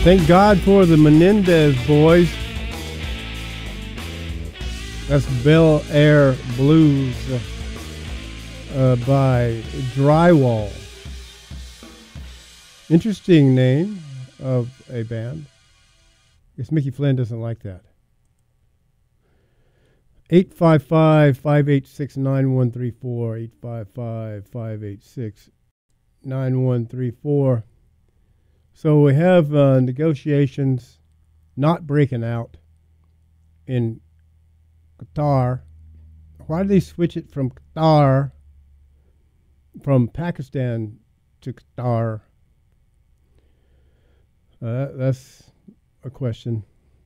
Thank God for the Menendez boys. That's Bel Air Blues by Drywall. Interesting name of a band. I guess Mickey Flynn doesn't like that. 855-586-9134. 855-586-9134. So we have negotiations not breaking out in Qatar. Why did they switch it from Qatar, from Pakistan to Qatar? That's a question.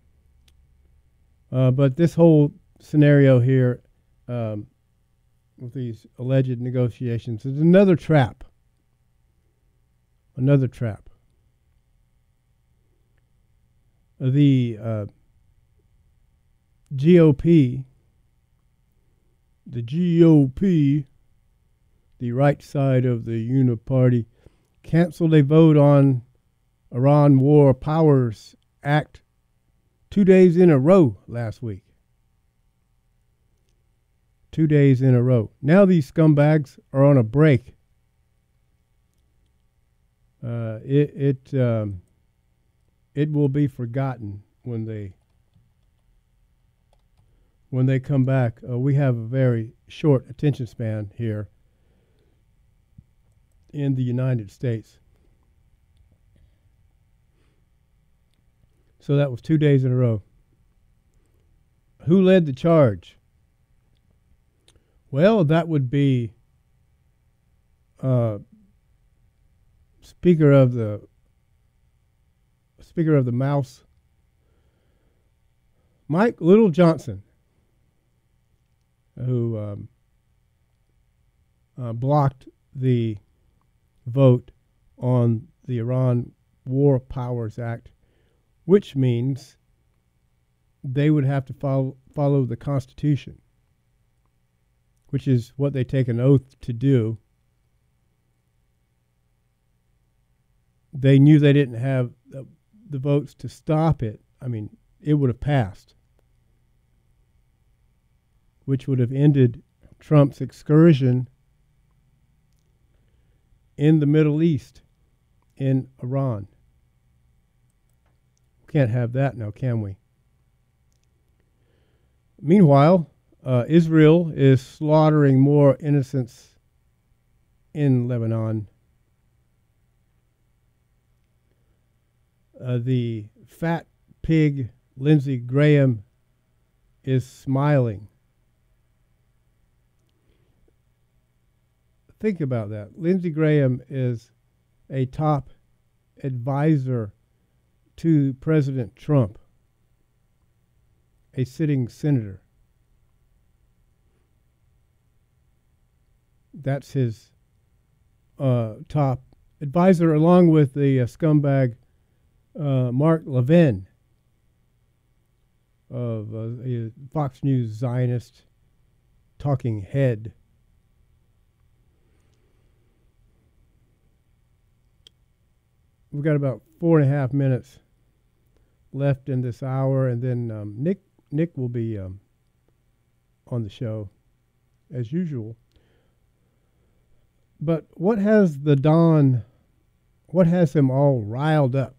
But this whole scenario here with these alleged negotiations is another trap. Another trap. The GOP, the right side of the Uniparty, canceled a vote on Iran War Powers Act 2 days in a row last week. 2 days in a row. Now these scumbags are on a break. It will be forgotten when they come back. We have a very short attention span here in the United States. So that was 2 days in a row. Who led the charge? Well, that would be Speaker of the Mouse, Mike Little Johnson, who blocked the vote on the Iran War Powers Act, which means they would have to follow the Constitution, which is what they take an oath to do. They knew they didn't have the votes to stop it. I mean, it would have passed, which would have ended Trump's excursion in the Middle East, in Iran. We can't have that now, can we? Meanwhile, Israel is slaughtering more innocents in Lebanon. The fat pig Lindsey Graham is smiling. Think about that. Lindsey Graham is a top advisor to President Trump, a sitting senator. That's his top advisor, along with the scumbag Mark Levin of a Fox News Zionist talking head. We've got about 4.5 minutes left in this hour, and then Nick will be on the show as usual. But what has him all riled up?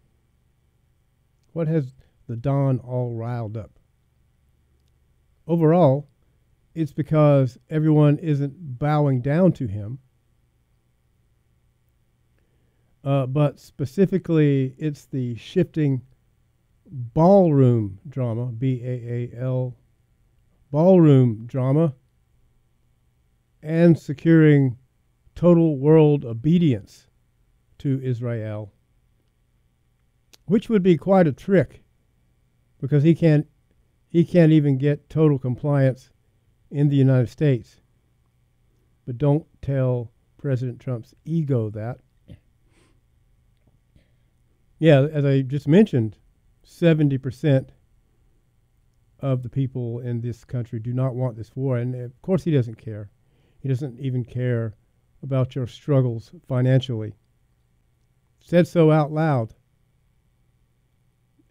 What has the Don all riled up? Overall, it's because everyone isn't bowing down to him. But specifically, it's the shifting ballroom drama, BAAL, ballroom drama, and securing total world obedience to Israel, which would be quite a trick, because he can't even get total compliance in the United States. But don't tell President Trump's ego that. Yeah, as I just mentioned, 70% of the people in this country do not want this war. And of course he doesn't care. He doesn't even care about your struggles financially. Said so out loud.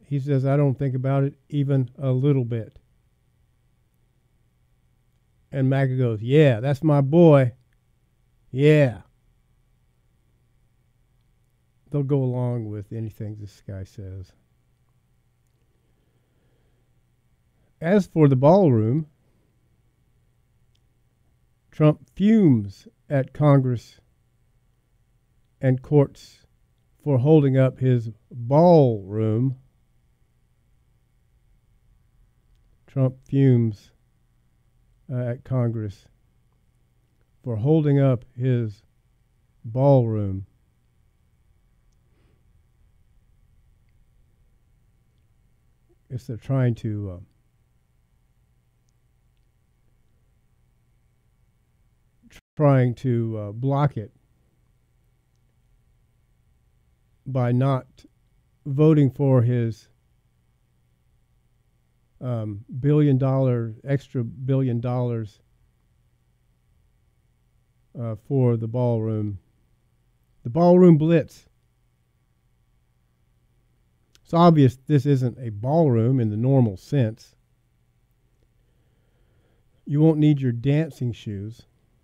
He says, I don't think about it even a little bit. And MAGA goes, yeah, that's my boy. Yeah. They'll go along with anything this guy says. As for the ballroom, Trump fumes at Congress and courts for holding up his ballroom. Trump fumes at Congress for holding up his ballroom. Guess they're trying to block it by not voting for his extra $1 billion for the ballroom blitz. It's obvious this isn't a ballroom in the normal sense. You won't need your dancing shoes.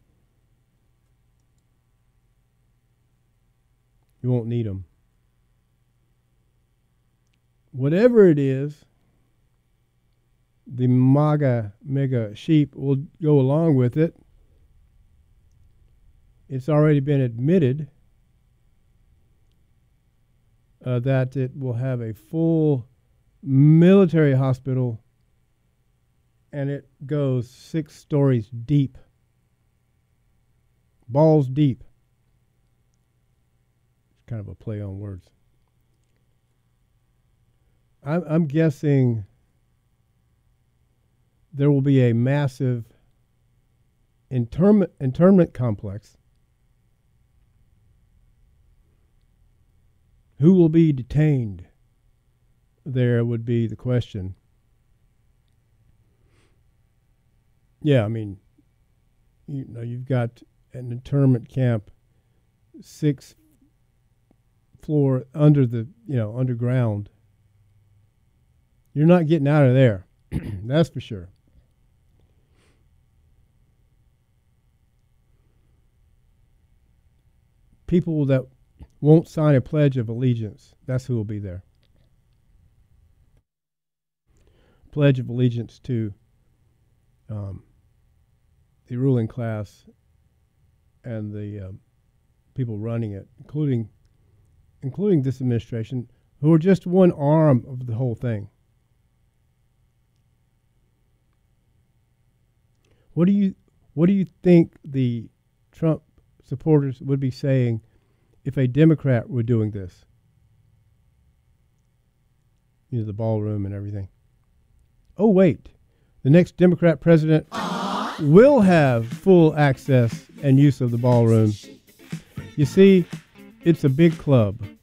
You won't need them. Whatever it is, the mega sheep will go along with it. It's already been admitted that it will have a full military hospital, and it goes 6 stories deep. Balls deep. It's kind of a play on words. I'm guessing there will be a massive internment complex. Who will be detained there would be the question. Yeah, I mean, you've got an internment camp 6th floor under the, underground. You're not getting out of there. That's for sure. People that won't sign a Pledge of Allegiance, that's who will be there. Pledge of Allegiance to the ruling class and the people running it, including this administration, who are just one arm of the whole thing. What do you think the Trump supporters would be saying if a Democrat were doing this? The ballroom and everything. Oh, wait. The next Democrat president will have full access and use of the ballroom. You see, it's a big club.